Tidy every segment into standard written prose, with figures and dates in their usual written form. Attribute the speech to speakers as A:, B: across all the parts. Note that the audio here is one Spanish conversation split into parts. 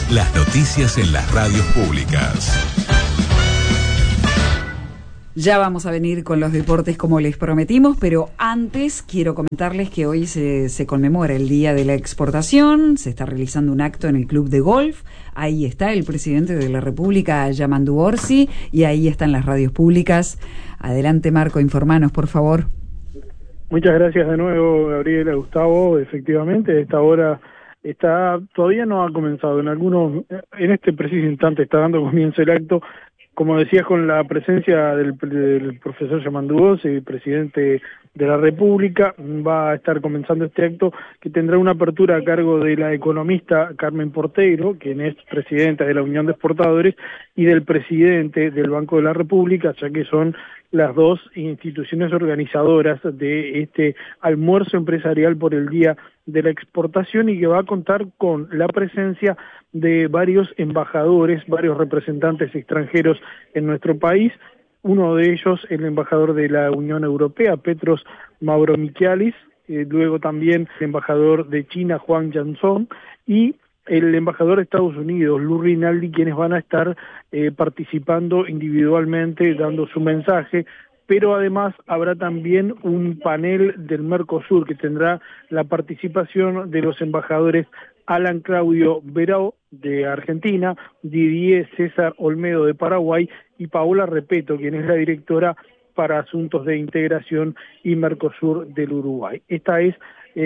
A: Las noticias en las radios públicas.
B: Ya vamos a venir con los deportes como les prometimos, pero antes quiero comentarles que hoy se conmemora el Día de la Exportación, se está realizando un acto en el Club de Golf, ahí está el presidente de la República, Yamandu Orsi, y ahí están las radios públicas. Adelante, Marco, informanos, por favor.
C: Muchas gracias de nuevo, Gabriela, Gustavo. Efectivamente, a esta hora todavía no ha comenzado, en este preciso instante está dando comienzo el acto. Como decías, con la presencia del profesor Yamandu Orsi, presidente de la República, va a estar comenzando este acto que tendrá una apertura a cargo de la economista Carmen Porteiro, quien es presidenta de la Unión de Exportadores, y del presidente del Banco de la República, ya que son las dos instituciones organizadoras de este almuerzo empresarial por el Día de la Exportación, y que va a contar con la presencia de varios embajadores, varios representantes extranjeros en nuestro país. Uno de ellos, el embajador de la Unión Europea, Petros Mavromichalis, luego también el embajador de China, Juan Yansong, y el embajador de Estados Unidos, Lou Rinaldi, quienes van a estar participando individualmente, dando su mensaje, pero además habrá también un panel del Mercosur que tendrá la participación de los embajadores Alan Claudio Verao de Argentina, Didier César Olmedo de Paraguay y Paola Repeto, quien es la directora para Asuntos de Integración y Mercosur del Uruguay. Esta es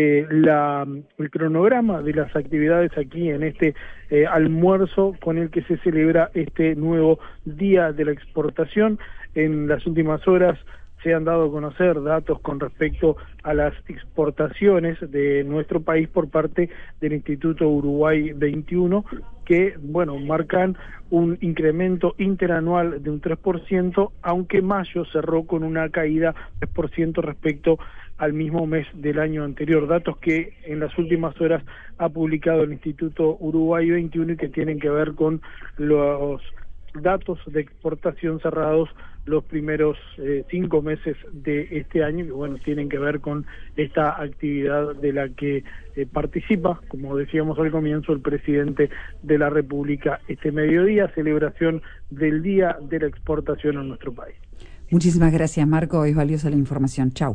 C: el cronograma de las actividades aquí en este almuerzo con el que se celebra este nuevo Día de la Exportación. En las últimas horas se han dado a conocer datos con respecto a las exportaciones de nuestro país por parte del Instituto Uruguay 21, que, marcan un incremento interanual de un 3%, aunque mayo cerró con una caída de 3% respecto al mismo mes del año anterior. Datos que en las últimas horas ha publicado el Instituto Uruguay 21 y que tienen que ver con los datos de exportación cerrados los primeros 5 meses de este año, que tienen que ver con esta actividad de la que participa, como decíamos al comienzo, el presidente de la República este mediodía, celebración del Día de la Exportación en nuestro país.
B: Muchísimas gracias, Marco, es valiosa la información. Chau.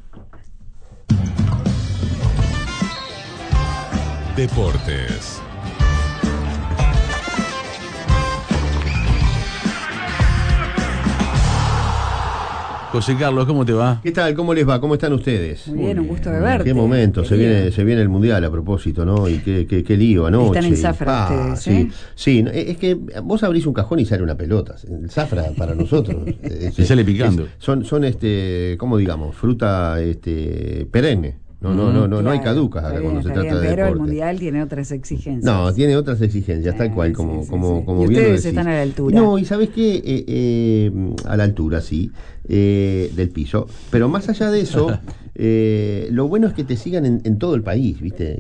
A: Deportes.
D: José Carlos, ¿cómo te va?
E: ¿Qué tal? ¿Cómo les va? ¿Cómo están ustedes?
B: Muy bien, un gusto de verte.
E: Qué momento, se viene el Mundial a propósito, ¿no? Y qué lío anoche.
B: Están en Zafra ustedes,
E: Sí, es que vos abrís un cajón y sale una pelota. El Zafra para nosotros
D: se sale picando.
E: Son ¿cómo digamos? Fruta perenne. No hay caducas acá cuando se trata de deporte.
B: Pero el Mundial tiene otras exigencias.
E: No, tiene otras exigencias, tal cual, como
B: y
E: bien
B: ustedes están a la altura.
E: No, y ¿sabés qué? A la altura, sí, del piso. Pero más allá de eso, lo bueno es que te sigan en todo el país, ¿viste?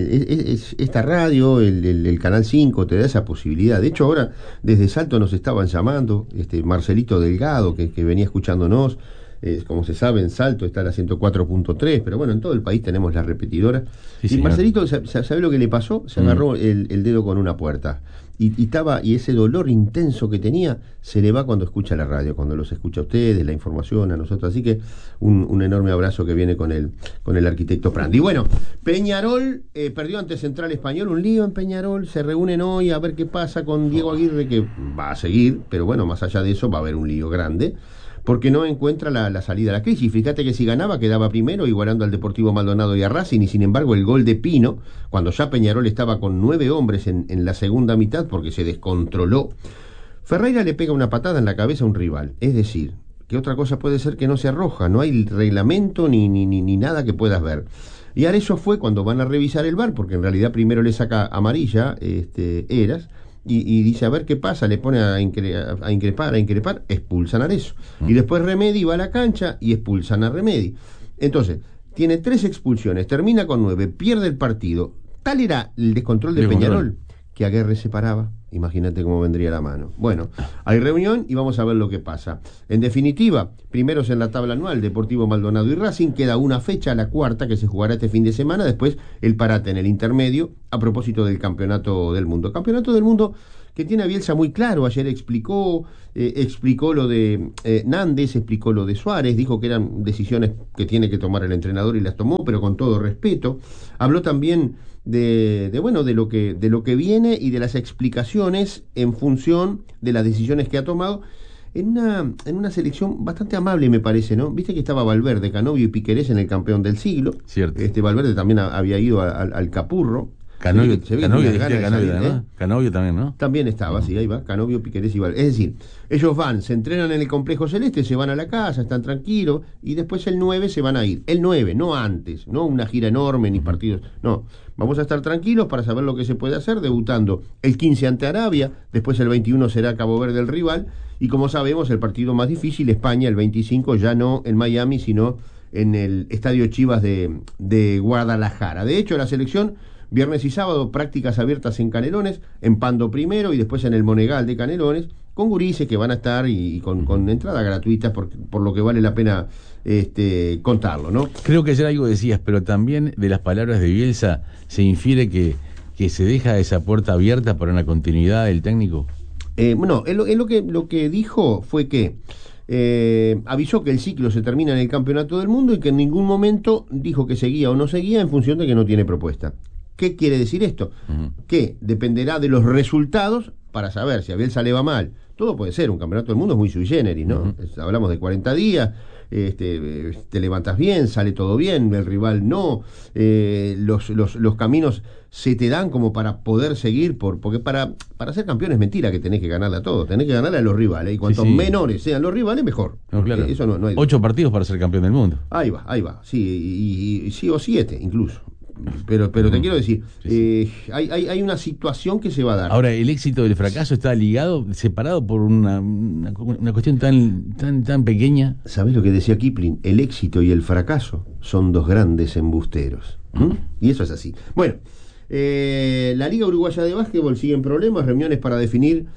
E: Esta radio, el Canal 5, te da esa posibilidad. De hecho, ahora, desde Salto nos estaban llamando, Marcelito Delgado, que venía escuchándonos. Como se sabe, en Salto está la 104.3, pero en todo el país tenemos la repetidora.
D: Sí,
E: y Marcelito, ¿sabe lo que le pasó? Se agarró el dedo con una puerta. Y ese dolor intenso que tenía se le va cuando escucha la radio, cuando los escucha a ustedes, la información, a nosotros. Así que un enorme abrazo que viene con el arquitecto Prandi. Bueno, Peñarol perdió ante Central Español, un lío en Peñarol. Se reúnen hoy a ver qué pasa con Diego Aguirre, que va a seguir, pero más allá de eso va a haber un lío grande, porque no encuentra la salida a la crisis. Fíjate que si ganaba quedaba primero, igualando al Deportivo Maldonado y a Racing, y sin embargo el gol de Pino, cuando ya Peñarol estaba con 9 hombres en la segunda mitad, porque se descontroló, Ferreira le pega una patada en la cabeza a un rival. Es decir, que otra cosa puede ser que no se arroja, no hay reglamento ni nada que puedas ver. Y Arezzo fue cuando van a revisar el VAR, porque en realidad primero le saca amarilla Eras, y dice a ver qué pasa, le pone a increpar, expulsan a Arezzo. Y después Remedi va a la cancha y expulsan a Remedi. Entonces, tiene 3 expulsiones, termina con 9, pierde el partido. Tal era el descontrol de Peñarol que Aguerre se paraba. Imagínate cómo vendría la mano. Bueno, hay reunión y vamos a ver lo que pasa. En definitiva, primeros en la tabla anual, Deportivo Maldonado y Racing. Queda una fecha, la cuarta, que se jugará este fin de semana. Después el parate en el intermedio, a propósito del Campeonato del Mundo. Campeonato del Mundo que tiene a Bielsa muy claro. Ayer explicó lo de Nández, explicó lo de Suárez, dijo que eran decisiones que tiene que tomar el entrenador y las tomó, pero con todo respeto. Habló también de lo que viene y de las explicaciones en función de las decisiones que ha tomado en una selección bastante amable, me parece, ¿no? Viste que estaba Valverde, Canovio y Piquerés en el campeón del siglo.
D: Cierto.
E: Valverde también había ido al Capurro.
D: Canovio también, ¿no?
E: También estaba, sí, ahí va, Canovio, Piquerés y Valverde. Es decir, ellos van, se entrenan en el Complejo Celeste, se van a la casa, están tranquilos, y después el 9 se van a ir. El 9, no antes, no una gira enorme ni partidos, no. Vamos a estar tranquilos para saber lo que se puede hacer, debutando el 15 ante Arabia, después el 21 será Cabo Verde el rival, y como sabemos, el partido más difícil, España, el 25, ya no en Miami, sino en el Estadio Chivas de Guadalajara. De hecho, la selección, viernes y sábado, prácticas abiertas en Canelones, en Pando primero y después en el Monegal de Canelones, con gurises que van a estar y con entrada gratuita, por lo que vale la pena contarlo, ¿no?
D: Creo que ayer algo decías, pero también de las palabras de Bielsa se infiere que se deja esa puerta abierta para una continuidad del técnico.
E: Lo que dijo fue que avisó que el ciclo se termina en el Campeonato del Mundo y que en ningún momento dijo que seguía o no seguía en función de que no tiene propuesta. ¿Qué quiere decir esto? Que dependerá de los resultados para saber si a Bielsa le va mal. Todo puede ser, un Campeonato del Mundo es muy sui generis, ¿no? Hablamos de 40 días, te levantas bien, sale todo bien, el rival no, los caminos se te dan como para poder seguir, porque para ser campeón es mentira que tenés que ganarle a todos, tenés que ganarle a los rivales, y cuanto menores sean los rivales, mejor.
D: No, claro.
E: Eso no hay
D: 8 partidos para ser campeón del mundo.
E: Ahí va, sí, y sí, o 7 incluso. Pero te quiero decir, hay una situación que se va a dar.
D: Ahora, el éxito del fracaso está ligado, separado por una cuestión tan pequeña.
E: ¿Sabés lo que decía Kipling? El éxito y el fracaso son dos grandes embusteros. Y eso es así. Bueno, la Liga Uruguaya de Básquetbol sigue en problemas, reuniones para definir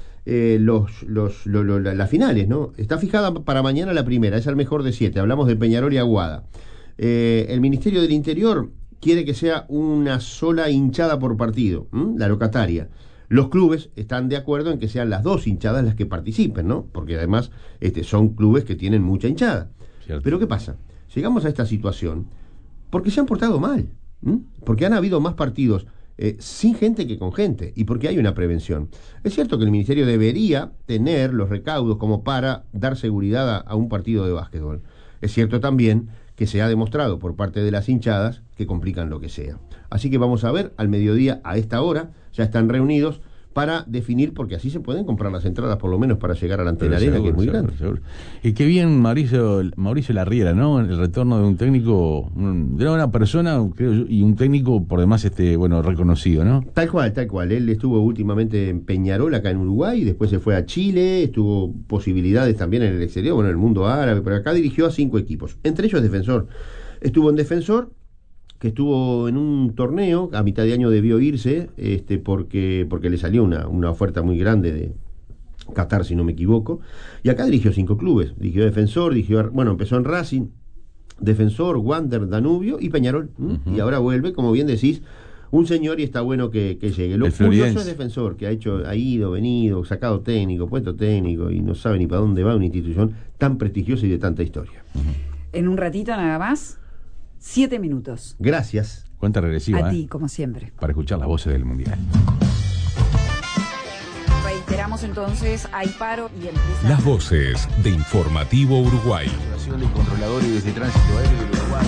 E: las finales, ¿no? Está fijada para mañana la primera, es el mejor de 7. Hablamos de Peñarol y Aguada. El Ministerio del Interior quiere que sea una sola hinchada por partido, la locataria. Los clubes están de acuerdo en que sean las 2 hinchadas las que participen, ¿no? Porque además son clubes que tienen mucha hinchada. Cierto. Pero ¿qué pasa? Llegamos a esta situación porque se han portado mal, porque han habido más partidos sin gente que con gente, y porque hay una prevención. Es cierto que el Ministerio debería tener los recaudos como para dar seguridad a un partido de básquetbol. Es cierto también que se ha demostrado por parte de las hinchadas que complican lo que sea. Así que vamos a ver, al mediodía, a esta hora, ya están reunidos para definir, porque así se pueden comprar las entradas por lo menos para llegar a la Antena Arena, que es muy grande.
D: Seguro. Y qué bien Mauricio Larriera, ¿no? El retorno de un técnico, de una persona, creo yo, y un técnico por demás reconocido, ¿no?
E: Tal cual. Él estuvo últimamente en Peñarol, acá en Uruguay, después se fue a Chile, tuvo posibilidades también en el exterior, en el mundo árabe, pero acá dirigió a 5 equipos, entre ellos Defensor. Estuvo en Defensor, que estuvo en un torneo, a mitad de año debió irse, porque le salió una oferta muy grande de Qatar, si no me equivoco, y acá dirigió 5 clubes, dirigió Defensor, empezó en Racing, Defensor, Wander, Danubio y Peñarol, y ahora vuelve, como bien decís, un señor, y está bueno que llegue. Lo curioso es Defensor, que ha ido, venido, sacado técnico, puesto técnico, y no sabe ni para dónde va una institución tan prestigiosa y de tanta historia.
B: En un ratito nada más, 7 minutos.
E: Gracias.
D: Cuenta regresiva.
B: A ti, como siempre.
D: Para escuchar las voces del Mundial.
B: Reiteramos entonces, hay paro y empieza...
A: Las voces de Informativo Uruguay.
D: De controladores de tránsito aéreo del Uruguay.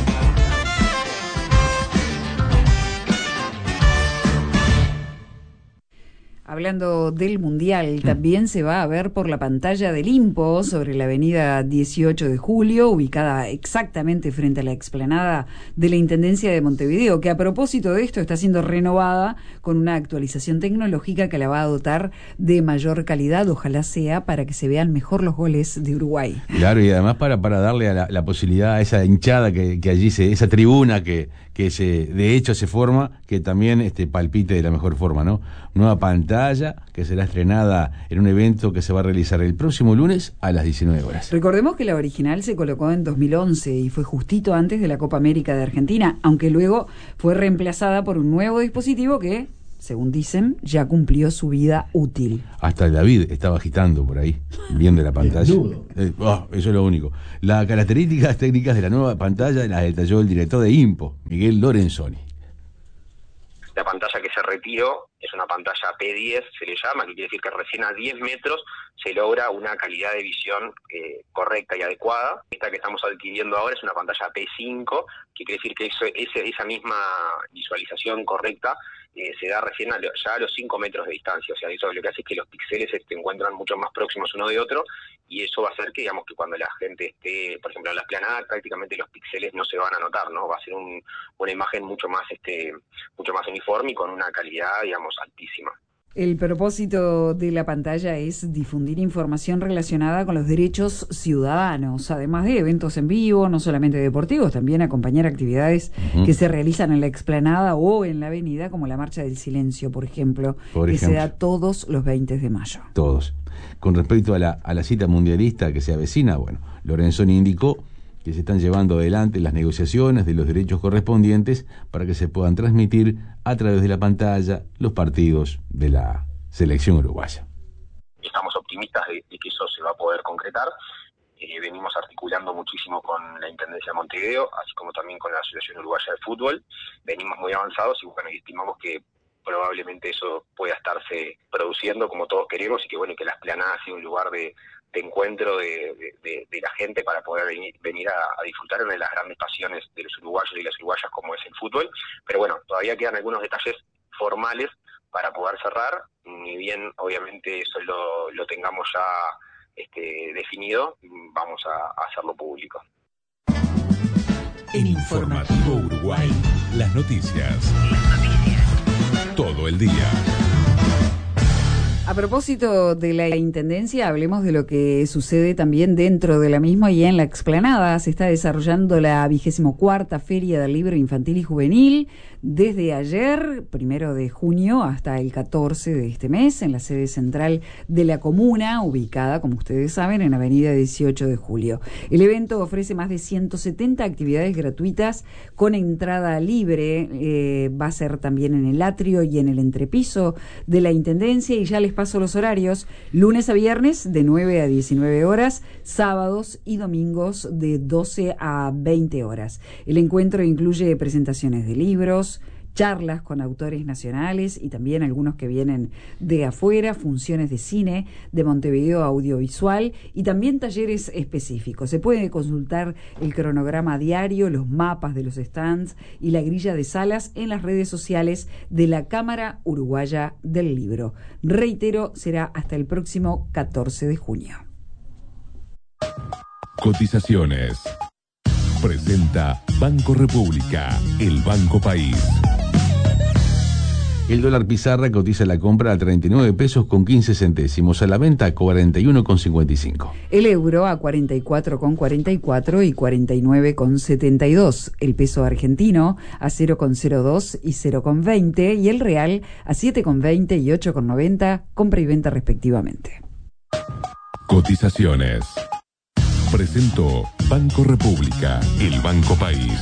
B: Hablando del Mundial, también se va a ver por la pantalla del INPO sobre la avenida 18 de Julio, ubicada exactamente frente a la explanada de la Intendencia de Montevideo, que a propósito de esto está siendo renovada con una actualización tecnológica que la va a dotar de mayor calidad, ojalá sea para que se vean mejor los goles de Uruguay.
D: Claro, y además para darle a la posibilidad a esa hinchada que allí esa tribuna que que de hecho se forma, que también palpite de la mejor forma, ¿no? Nueva pantalla que será estrenada en un evento que se va a realizar el próximo lunes a las 19 horas.
B: Recordemos que la original se colocó en 2011 y fue justito antes de la Copa América de Argentina, aunque luego fue reemplazada por un nuevo dispositivo que, según dicen, ya cumplió su vida útil.
D: Hasta David estaba agitando por ahí, viendo la pantalla. Eso es lo único. Las características técnicas de la nueva pantalla las detalló el director de INPO, Miguel Lorenzoni.
F: La pantalla que se retiró es una pantalla P10, se le llama, que quiere decir que recién a 10 metros se logra una calidad de visión correcta y adecuada. Esta que estamos adquiriendo ahora es una pantalla P5, que quiere decir que esa misma visualización correcta se da recién ya a los 5 metros de distancia. O sea, eso lo que hace es que los píxeles se encuentran mucho más próximos uno de otro, y eso va a hacer que, digamos, que cuando la gente esté, por ejemplo, en la esplanada, prácticamente los píxeles no se van a notar, ¿no? Va a ser una imagen mucho más uniforme y con una calidad, digamos, altísima.
B: El propósito de la pantalla es difundir información relacionada con los derechos ciudadanos, además de eventos en vivo, no solamente deportivos, también acompañar actividades que se realizan en la explanada o en la avenida, como la Marcha del Silencio, por ejemplo, se da todos los 20 de mayo.
D: Todos. Con respecto a la cita mundialista que se avecina, bueno, Lorenzoni indicó que se están llevando adelante las negociaciones de los derechos correspondientes para que se puedan transmitir a través de la pantalla los partidos de la selección uruguaya.
F: Estamos optimistas de que eso se va a poder concretar. Venimos articulando muchísimo con la Intendencia de Montevideo, así como también con la Asociación Uruguaya de Fútbol. Venimos muy avanzados y bueno, estimamos que probablemente eso pueda estarse produciendo como todos queremos, y que bueno, que la esplanada sea un lugar de encuentro de la gente para poder venir a disfrutar de una de las grandes pasiones de los uruguayos y las uruguayas, como es el fútbol. Pero bueno, todavía quedan algunos detalles formales para poder cerrar, ni bien obviamente eso lo tengamos ya definido, vamos a hacerlo público.
A: En Informativo Uruguay, las noticias. Todo el día.
B: A propósito de la Intendencia, hablemos de lo que sucede también dentro de la misma y en la explanada. Se está desarrollando la 24ª Feria del Libro Infantil y Juvenil desde ayer, 1 de junio, hasta el 14 de este mes, en la sede central de la comuna, ubicada, como ustedes saben, en Avenida 18 de Julio. El evento ofrece más de 170 actividades gratuitas con entrada libre. Va a ser también en el atrio y en el entrepiso de la Intendencia, y ya les paso los horarios: lunes a viernes de 9 a 19 horas, sábados y domingos de 12 a 20 horas. El encuentro incluye presentaciones de libros, charlas con autores nacionales y también algunos que vienen de afuera, funciones de cine, de Montevideo Audiovisual y también talleres específicos. Se puede consultar el cronograma diario, los mapas de los stands y la grilla de salas en las redes sociales de la Cámara Uruguaya del Libro. Reitero, será hasta el próximo 14 de junio.
A: Cotizaciones. Presenta Banco República, el Banco País.
D: El dólar pizarra cotiza la compra a 39 pesos con 15 centésimos, a la venta a 41,55.
B: El euro a 44,44 y 49,72. El peso argentino a 0,02 y 0,20 y el real a 7,20 y 8,90, compra y venta respectivamente.
A: Cotizaciones. Presentó Banco República, el Banco País.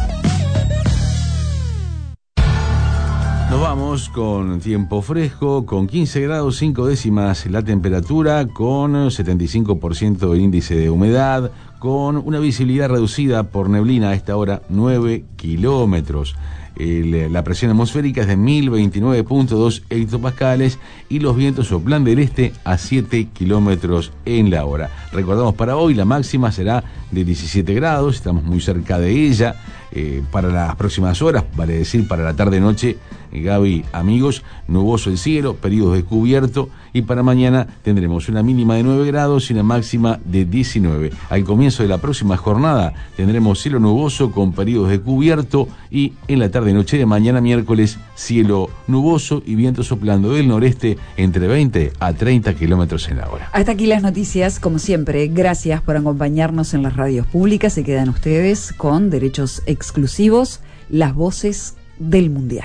D: Nos vamos con tiempo fresco, con 15 grados 5 décimas la temperatura, con 75% el índice de humedad, con una visibilidad reducida por neblina a esta hora, 9 kilómetros. La presión atmosférica es de 1029.2 hectopascales y los vientos soplan del este a 7 kilómetros en la hora. Recordamos, para hoy la máxima será de 17 grados, estamos muy cerca de ella. Para las próximas horas, vale decir para la tarde-noche, Gaby, amigos, nuboso el cielo, periodos de cubierto, y para mañana tendremos una mínima de 9 grados y una máxima de 19. Al comienzo de la próxima jornada tendremos cielo nuboso con periodos de cubierto, y en la tarde-noche de mañana miércoles cielo nuboso y viento soplando del noreste entre 20 a 30 kilómetros en la hora.
B: Hasta aquí las noticias, como siempre. Gracias por acompañarnos en las radios públicas. Se quedan ustedes con derechos exclusivos, las voces del Mundial.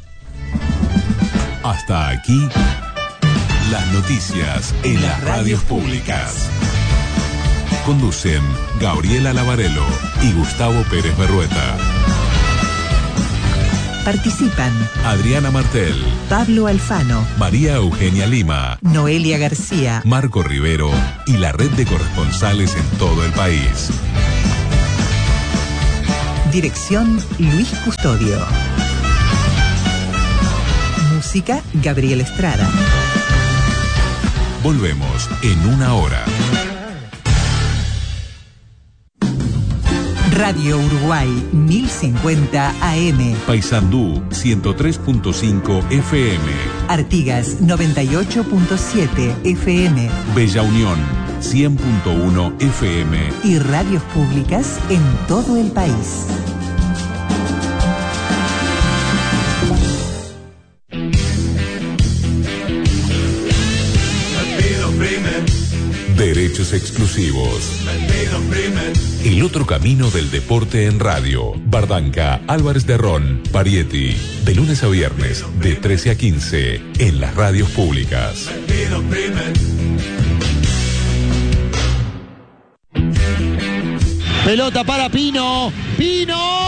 A: Hasta aquí, las noticias en las radios públicas. Conducen Gabriela Lavarello y Gustavo Pérez Berrueta.
G: Participan
A: Adriana Martel,
G: Pablo Alfano,
A: María Eugenia Lima,
G: Noelia García,
A: Marco Rivero y la red de corresponsales en todo el país.
G: Dirección Luis Custodio. Música Gabriel Estrada.
A: Volvemos en una hora.
G: Radio Uruguay 1050 AM.
A: Paysandú 103.5 FM.
G: Artigas 98.7 FM.
A: Bella Unión 100.1 FM.
G: Y radios públicas en todo el país.
A: Derechos exclusivos. El otro camino del deporte en radio. Bardanca, Álvarez de Ron, Parietti. De lunes a viernes, de 13 a 15, en las radios públicas.
H: Pelota para Pino. ¡Pino!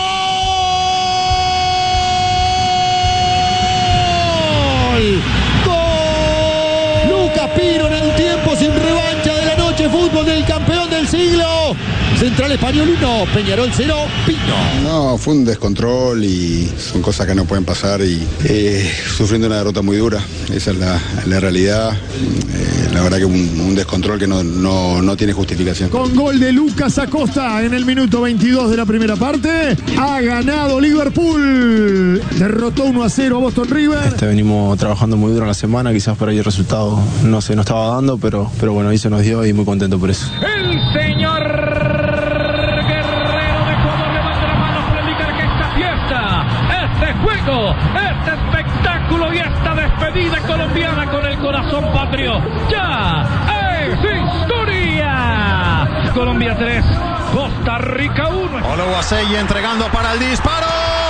H: Pino en el tiempo sin revancha de la noche, fútbol del campeón del siglo. Central Español 1, Peñarol 0, Pino.
I: No, fue un descontrol y son cosas que no pueden pasar y sufriendo una derrota muy dura. Esa es la realidad. La verdad que un descontrol que no tiene justificación.
H: Con gol de Lucas Acosta en el minuto 22 de la primera parte, ha ganado Liverpool. Derrotó 1-0 a Boston River.
J: Venimos trabajando muy duro en la semana, quizás por ahí el resultado no se nos estaba dando, pero bueno, ahí se nos dio y muy contento por eso.
K: El señor Guerrero de Ecuador levanta la mano para indicar que esta fiesta, este juego, este espectáculo y esta despedida colombiana con el corazón patrio ya es historia. Colombia 3, Costa Rica 1.
H: Oluwaseyi entregando para el disparo.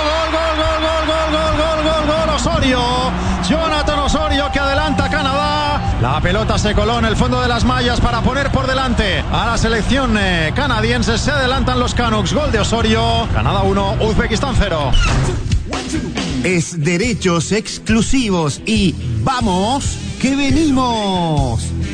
H: Gol, Osorio. Jonathan Osorio que adelanta a Canadá. La pelota se coló en el fondo de las mallas para poner por delante a la selección canadiense. Se adelantan los Canucks. Gol de Osorio. Canadá 1, Uzbekistán 0.
L: Es derechos exclusivos y vamos que venimos.